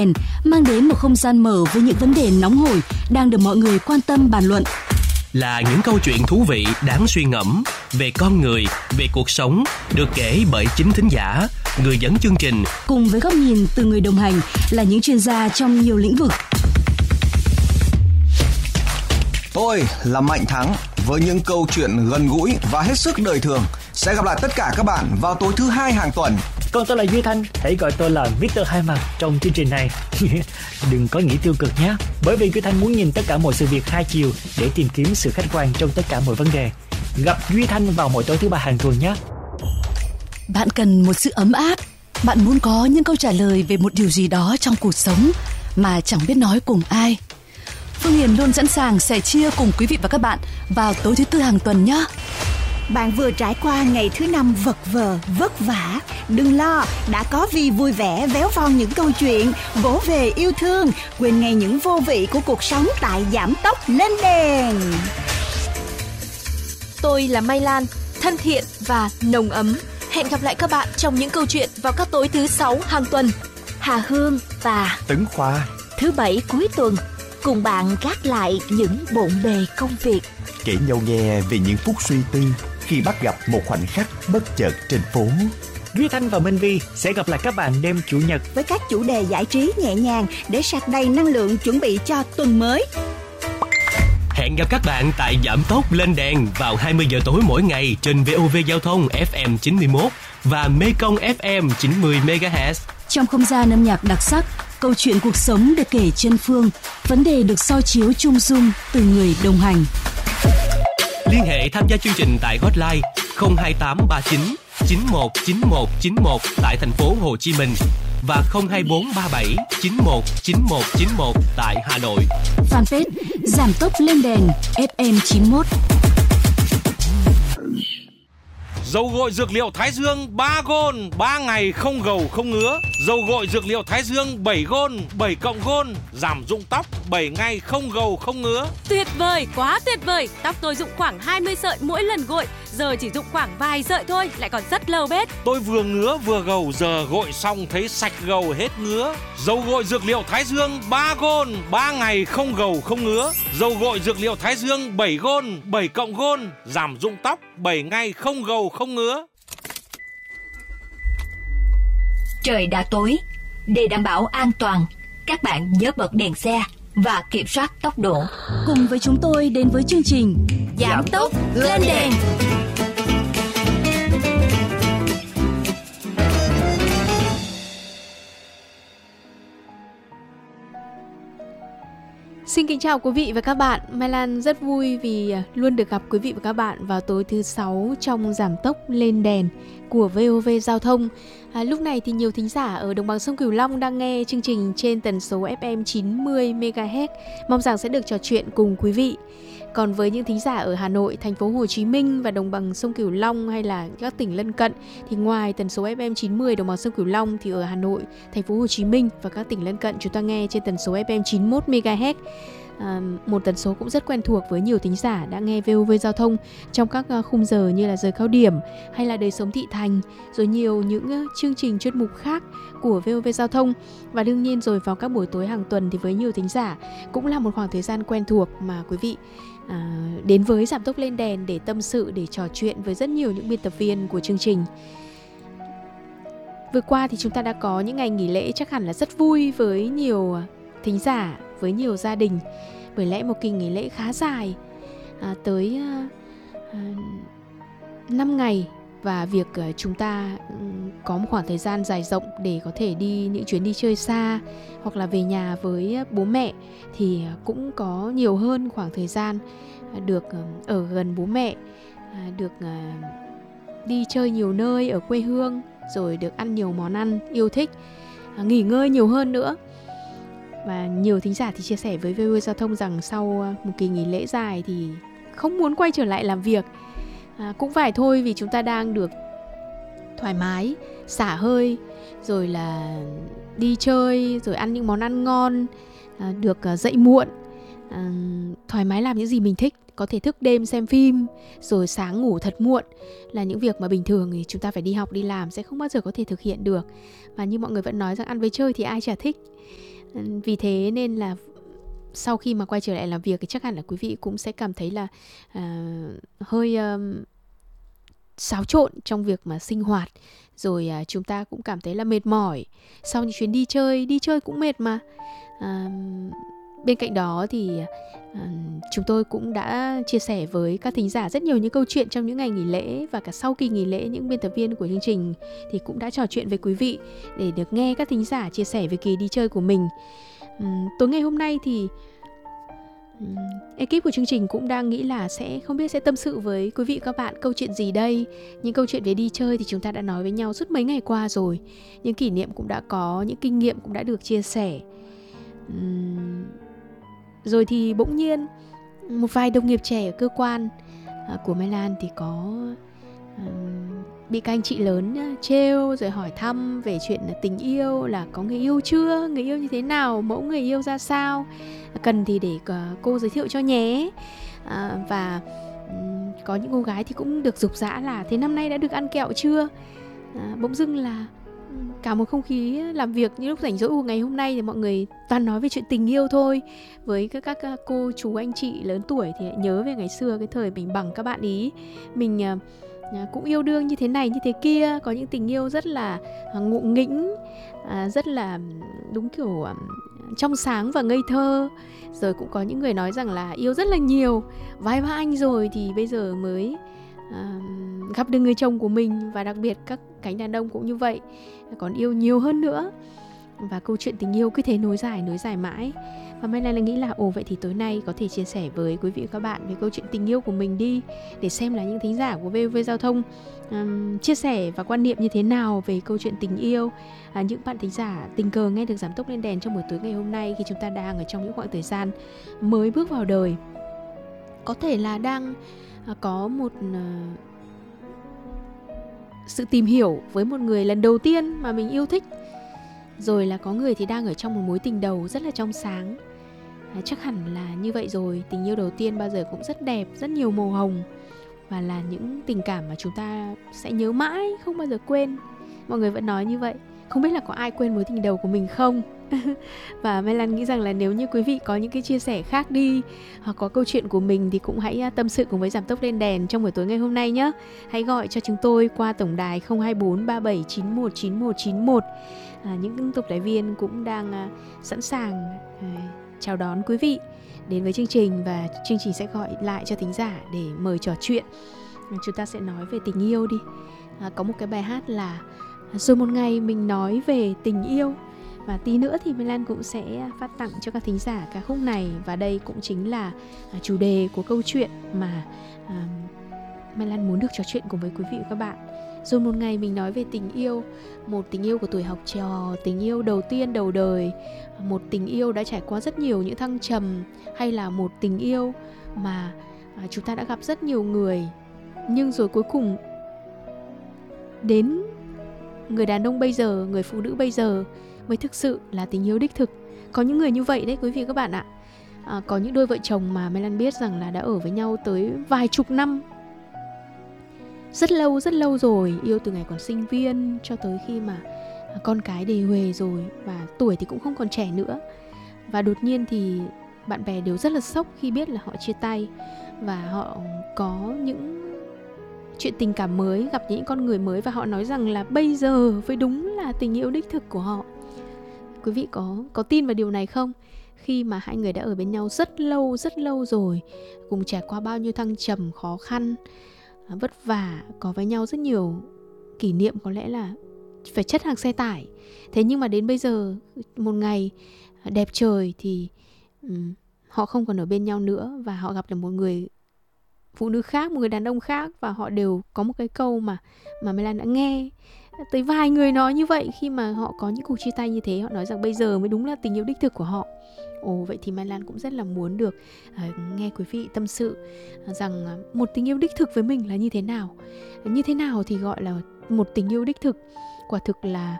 mang đến một không gian mở với những vấn đề nóng hổi đang được mọi người quan tâm bàn luận. Là những câu chuyện thú vị đáng suy ngẫm về con người, về cuộc sống, được kể bởi chính thính giả, người dẫn chương trình, cùng với góc nhìn từ người đồng hành là những chuyên gia trong nhiều lĩnh vực. Tôi là Mạnh Thắng với những câu chuyện gần gũi và hết sức đời thường. Sẽ gặp lại tất cả các bạn vào tối thứ 2 hàng tuần. Còn tôi là Duy Thanh, hãy gọi tôi là Mr. Hai Mặt trong chương trình này. Đừng có nghĩ tiêu cực nhé, bởi vì Duy Thanh muốn nhìn tất cả mọi sự việc hai chiều để tìm kiếm sự khách quan trong tất cả mọi vấn đề. Gặp Duy Thanh vào mỗi tối thứ 3 hàng tuần nhé. Bạn cần một sự ấm áp, bạn muốn có những câu trả lời về một điều gì đó trong cuộc sống mà chẳng biết nói cùng ai. Phương Hiền luôn sẵn sàng sẻ chia cùng quý vị và các bạn vào tối thứ 4 hàng tuần nhé. Bạn vừa trải qua ngày thứ 5 vật vờ, vất vả. Đừng lo, đã có Vi vui vẻ véo von những câu chuyện, vỗ về yêu thương, quên ngay những vô vị của cuộc sống tại Giảm Tốc Lên Đèn. Tôi là Mai Lan, thân thiện và nồng ấm. Hẹn gặp lại các bạn trong những câu chuyện vào các tối thứ 6 hàng tuần. Hà Hương và Tấn Khoa, thứ 7 cuối tuần, cùng bạn gác lại những bộn bề công việc, kể nhau nghe về những phút suy tư khi bắt gặp một khoảnh khắc bất chợt trên phố. Duy Thanh và Minh Vi sẽ gặp lại các bạn đêm Chủ nhật với các chủ đề giải trí nhẹ nhàng để sạc đầy năng lượng chuẩn bị cho tuần mới. Hẹn gặp các bạn tại Giảm Tốc Lên Đèn vào 20 giờ tối mỗi ngày trên VOV Giao thông FM 91 và Mekong FM 90 MHz. Trong không gian âm nhạc đặc sắc, câu chuyện cuộc sống được kể chân phương, vấn đề được soi chiếu chung dung từ người đồng hành. Liên hệ tham gia chương trình tại hotline 02839 919191 tại thành phố Hồ Chí Minh và 02437 919191 tại Hà Nội. Fanpage Giảm Tốc Lên Đèn FM 91. Dầu gội dược liệu Thái Dương 3 gôn, 3 ngày không gầu không ngứa. Dầu gội dược liệu Thái Dương 7 gôn, 7 cộng gôn, giảm rụng tóc 7 ngày không gầu không ngứa. Tuyệt vời, quá tuyệt vời. Tóc tôi rụng khoảng 20 sợi mỗi lần gội, giờ chỉ rụng khoảng vài sợi thôi, lại còn rất lâu bết. Tôi vừa ngứa vừa gầu, giờ gội xong thấy sạch gầu hết ngứa. Dầu gội dược liệu Thái Dương 3 gôn, 3 ngày không gầu không ngứa. Dầu gội dược liệu Thái Dương 7 gôn, 7 cộng gôn, giảm rụng tóc 7 ngày không gầu không ngứa. Trời đã tối, để đảm bảo an toàn, các bạn nhớ bật đèn xe và kiểm soát tốc độ. Cùng với chúng tôi đến với chương trình Giảm Tốc Lên Đèn. Xin kính chào quý vị và các bạn. Mai Lan rất vui vì luôn được gặp quý vị và các bạn vào tối thứ 6 trong Giảm Tốc Lên Đèn của VOV Giao thông. Lúc này thì nhiều thính giả ở đồng bằng sông Cửu Long đang nghe chương trình trên tần số FM 90 MHz. Mong rằng sẽ được trò chuyện cùng quý vị. Còn với những thính giả ở Hà Nội, thành phố Hồ Chí Minh và đồng bằng sông Cửu Long hay là các tỉnh lân cận thì ngoài tần số FM 90 đồng bằng sông Cửu Long thì ở Hà Nội, thành phố Hồ Chí Minh và các tỉnh lân cận chúng ta nghe trên tần số FM 91 MHz. Một tần số cũng rất quen thuộc với nhiều thính giả đã nghe VOV Giao thông trong các khung giờ như là giờ cao điểm hay là đời sống thị thành, rồi nhiều những chương trình chuyên mục khác của VOV Giao thông. Và đương nhiên rồi vào các buổi tối hàng tuần thì với nhiều thính giả cũng là một khoảng thời gian quen thuộc mà quý vị đến với Giảm Tốc Lên Đèn để tâm sự, để trò chuyện với rất nhiều những biên tập viên của chương trình. Vừa qua thì chúng ta đã có những ngày nghỉ lễ chắc hẳn là rất vui với nhiều thính giả, với nhiều gia đình. Bởi lẽ một kỳ nghỉ lễ khá dài, tới 5 ngày. Và việc chúng ta có một khoảng thời gian dài rộng để có thể đi những chuyến đi chơi xa hoặc là về nhà với bố mẹ thì cũng có nhiều hơn khoảng thời gian được ở gần bố mẹ, được đi chơi nhiều nơi ở quê hương, rồi được ăn nhiều món ăn yêu thích, nghỉ ngơi nhiều hơn nữa. Và nhiều thính giả thì chia sẻ với VOV Giao thông rằng sau một kỳ nghỉ lễ dài thì không muốn quay trở lại làm việc. Cũng phải thôi, vì chúng ta đang được thoải mái, xả hơi, rồi là đi chơi, rồi ăn những món ăn ngon, được dậy muộn, thoải mái làm những gì mình thích. Có thể thức đêm xem phim, rồi sáng ngủ thật muộn là những việc mà bình thường thì chúng ta phải đi học đi làm sẽ không bao giờ có thể thực hiện được. Và như mọi người vẫn nói rằng ăn với chơi thì ai chả thích. Vì thế nên là sau khi mà quay trở lại làm việc thì chắc hẳn là quý vị cũng sẽ cảm thấy là hơi xáo trộn trong việc mà sinh hoạt. Rồi chúng ta cũng cảm thấy là mệt mỏi sau những chuyến đi chơi cũng mệt mà. Bên cạnh đó thì chúng tôi cũng đã chia sẻ với các thính giả rất nhiều những câu chuyện trong những ngày nghỉ lễ, và cả sau kỳ nghỉ lễ những biên tập viên của chương trình thì cũng đã trò chuyện với quý vị để được nghe các thính giả chia sẻ về kỳ đi chơi của mình. Tối ngày hôm nay thì ekip của chương trình cũng đang nghĩ là không biết sẽ tâm sự với quý vị các bạn câu chuyện gì đây. Những câu chuyện về đi chơi thì chúng ta đã nói với nhau suốt mấy ngày qua rồi. Những kỷ niệm cũng đã có, những kinh nghiệm cũng đã được chia sẻ. Rồi thì bỗng nhiên một vài đồng nghiệp trẻ ở cơ quan của Mai Lan thì có bị các anh chị lớn trêu rồi hỏi thăm về chuyện tình yêu, là có người yêu chưa, người yêu như thế nào, mẫu người yêu ra sao, cần thì để cô giới thiệu cho nhé. Và có những cô gái thì cũng được giục giã là thế năm nay đã được ăn kẹo chưa. Bỗng dưng là cả một không khí làm việc như lúc rảnh rỗi của ngày hôm nay thì mọi người toàn nói về chuyện tình yêu thôi. Với các cô chú anh chị lớn tuổi thì nhớ về ngày xưa, cái thời mình bằng các bạn ý, mình cũng yêu đương như thế này như thế kia, có những tình yêu rất là ngộ nghĩnh, rất là đúng kiểu trong sáng và ngây thơ. Rồi cũng có những người nói rằng là yêu rất là nhiều, vài ba anh rồi thì bây giờ mới gặp được người chồng của mình. Và đặc biệt các cánh đàn ông cũng như vậy, còn yêu nhiều hơn nữa. Và câu chuyện tình yêu cứ thế nối dài mãi. Và Mai Lan nghĩ là vậy thì tối nay có thể chia sẻ với quý vị và các bạn về câu chuyện tình yêu của mình đi, để xem là những thính giả của VOV Giao thông chia sẻ và quan niệm như thế nào về câu chuyện tình yêu. Những bạn thính giả tình cờ nghe được Giảm tốc lên đèn trong buổi tối ngày hôm nay, khi chúng ta đang ở trong những khoảng thời gian mới bước vào đời, có thể là đang có một sự tìm hiểu với một người lần đầu tiên mà mình yêu thích. Rồi là có người thì đang ở trong một mối tình đầu rất là trong sáng. Chắc hẳn là như vậy rồi. Tình yêu đầu tiên bao giờ cũng rất đẹp, rất nhiều màu hồng, và là những tình cảm mà chúng ta sẽ nhớ mãi, không bao giờ quên. Mọi người vẫn nói như vậy. Không biết là có ai quên mối tình đầu của mình không? Và Mai Lan nghĩ rằng là nếu như quý vị có những cái chia sẻ khác đi, hoặc có câu chuyện của mình thì cũng hãy tâm sự cùng với Giảm tốc lên đèn trong buổi tối ngày hôm nay nhé. Hãy gọi cho chúng tôi qua tổng đài 024 3791 9191. Những tổng đài viên cũng đang sẵn sàng chào đón quý vị đến với chương trình, và chương trình sẽ gọi lại cho thính giả để mời trò chuyện. Chúng ta sẽ nói về tình yêu đi. Có một cái bài hát là Rồi một ngày mình nói về tình yêu, và tí nữa thì Mai Lan cũng sẽ phát tặng cho các thính giả ca khúc này. Và đây cũng chính là chủ đề của câu chuyện mà Mai Lan muốn được trò chuyện cùng với quý vị và các bạn. Rồi một ngày mình nói về tình yêu, một tình yêu của tuổi học trò, tình yêu đầu tiên đầu đời, một tình yêu đã trải qua rất nhiều những thăng trầm, hay là một tình yêu mà chúng ta đã gặp rất nhiều người, nhưng rồi cuối cùng đến người đàn ông bây giờ, người phụ nữ bây giờ mới thực sự là tình yêu đích thực. Có những người như vậy đấy quý vị các bạn ạ. Có những đôi vợ chồng mà Mai Lan biết rằng là đã ở với nhau tới vài chục năm, rất lâu rồi, yêu từ ngày còn sinh viên cho tới khi mà con cái đề huề rồi, và tuổi thì cũng không còn trẻ nữa. Và đột nhiên thì bạn bè đều rất là sốc khi biết là họ chia tay, và họ có những chuyện tình cảm mới, gặp những con người mới, và họ nói rằng là bây giờ mới đúng là tình yêu đích thực của họ. Quý vị có tin vào điều này không? Khi mà hai người đã ở bên nhau rất lâu rồi, cùng trải qua bao nhiêu thăng trầm khó khăn, vất vả, có với nhau rất nhiều kỷ niệm, có lẽ là phải chất hàng xe tải. Thế nhưng mà đến bây giờ, một ngày đẹp trời thì họ không còn ở bên nhau nữa, và họ gặp được một người phụ nữ khác, một người đàn ông khác. Và họ đều có một cái câu mà Mai Lan đã nghe tới vài người nói như vậy khi mà họ có những cuộc chia tay như thế. Họ nói rằng bây giờ mới đúng là tình yêu đích thực của họ. Vậy thì Mai Lan cũng rất là muốn được nghe quý vị tâm sự rằng một tình yêu đích thực với mình là như thế nào. Như thế nào thì gọi là một tình yêu đích thực. Quả thực là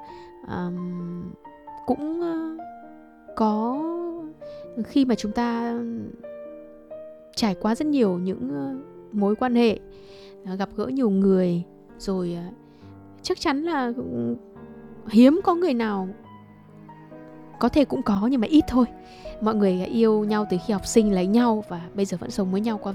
cũng có khi mà chúng ta trải qua rất nhiều những mối quan hệ, gặp gỡ nhiều người, rồi chắc chắn là hiếm có người nào có thể cũng có nhưng mà ít thôi. Mọi người yêu nhau từ khi học sinh lấy nhau và bây giờ vẫn sống với nhau qua